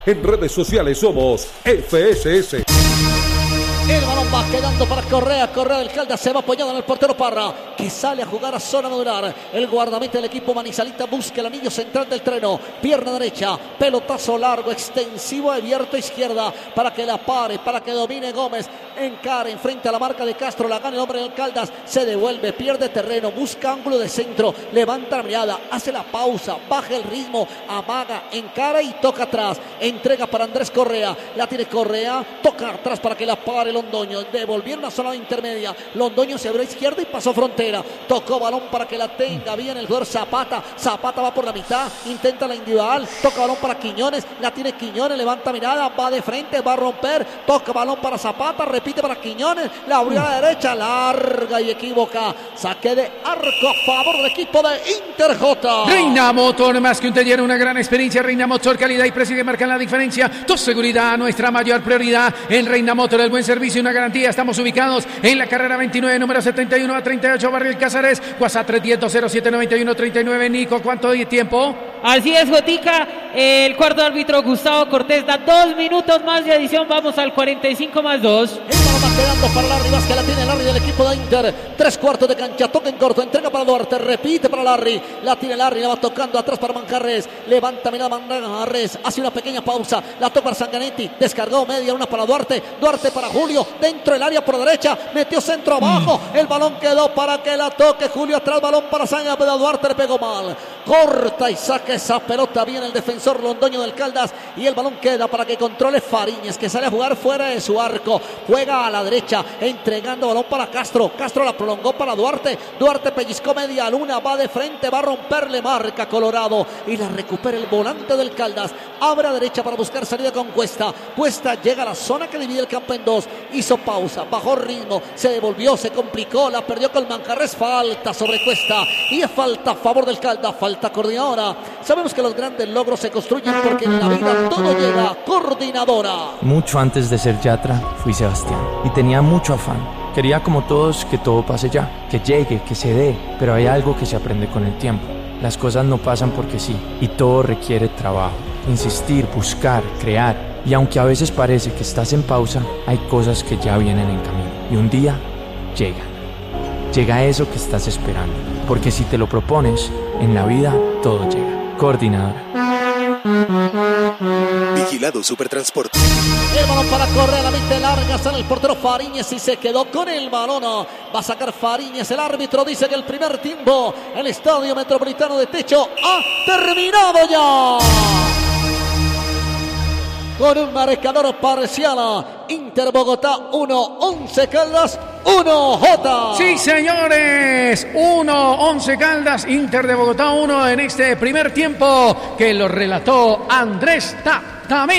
En redes sociales somos FSS. El balón va quedando para Correa del Caldas, se va apoyado en el portero Parra, que sale a jugar a zona modular. El guardameta del equipo manizalita busca el anillo central del terreno, pierna derecha, pelotazo largo, extensivo, abierto a izquierda, para que la pare, para que domine Gómez, encara, enfrente a la marca de Castro, la gana el hombre del Caldas, se devuelve, pierde terreno, busca ángulo de centro, levanta la mirada, hace la pausa, baja el ritmo, amaga, encara y toca atrás, entrega para Andrés Correa, la tiene Correa, toca atrás para que la pare Londoño, devolvieron a zona intermedia, Londoño se abrió a izquierda y pasó frontera, tocó balón para que la tenga bien el jugador Zapata va por la mitad, intenta la individual, toca balón para Quiñones, la tiene Quiñones, levanta mirada, va de frente, va a romper, toca balón para Zapata, repite para Quiñones, la abrió a la derecha, larga y equivoca, saque de arco a favor del equipo de Inter J. Reina Motor, más que un taller, una gran experiencia. Reina Motor, calidad y precio que marcan la diferencia. Tu seguridad, nuestra mayor prioridad. En Reina Motor, el buen servicio y una garantía. Estamos ubicados en la carrera 29, número 71 a 38, Barrio El Casares. WhatsApp 310-0791-39. Nico, ¿cuánto de tiempo? Así es, Gotica. El cuarto árbitro Gustavo Cortés da 2 minutos más de adición. Vamos al 45 más 2. El balón va quedando para Larry Vázquez, la tiene Larry del equipo de Inter. 3/4 de cancha, toca en corto, entrega para Duarte, repite para Larry. La tiene Larry, la va tocando atrás para Manjarres. Levanta mirada Manjarres, hace una pequeña pausa. La toca para Sanganetti, descargó media, una para Duarte. Duarte para Julio, dentro del área por derecha, metió centro abajo. El balón quedó para que la toque Julio atrás, balón para Sanganetti, pero Duarte le pegó mal. Corta y saca esa pelota bien el defensor Londoño del Caldas y el balón queda para que controle Fariñez, que sale a jugar fuera de su arco, juega a la derecha, entregando balón para Castro. Castro la prolongó para Duarte. Duarte pellizcó media luna, va de frente, va a romperle marca Colorado y la recupera el volante del Caldas. Abre a derecha para buscar salida con Cuesta. Cuesta llega a la zona que divide el campo en dos, hizo pausa, bajó ritmo, se devolvió, se complicó, la perdió con Manjarres. Falta sobre Cuesta y es falta a favor del Caldas, falta coordinadora. Sabemos que los grandes logros se construyen porque en la vida todo llega. Coordinadora. Mucho antes de ser Yatra fui Sebastián y tenía mucho afán. Quería como todos que todo pase ya, que llegue, que se dé, pero hay algo que se aprende con el tiempo. Las cosas no pasan porque sí y todo requiere trabajo, insistir, buscar, crear. Y aunque a veces parece que estás en pausa, hay cosas que ya vienen en camino y un día llegan. Llega eso que estás esperando, porque si te lo propones, en la vida todo llega. Coordinadora. Vigilado Supertransporte. El balón para Correa, la mente larga, sale el portero Fariñez y se quedó con el balón. Va a sacar Fariñez, el árbitro dice que el primer tiempo, el Estadio Metropolitano de Techo ha terminado ya. Con un marcador parcial, Inter Bogotá 1, 11 Caldas 1, J. Sí, señores, 1, 11 Caldas, Inter de Bogotá 1 en este primer tiempo que lo relató Andrés Tamí.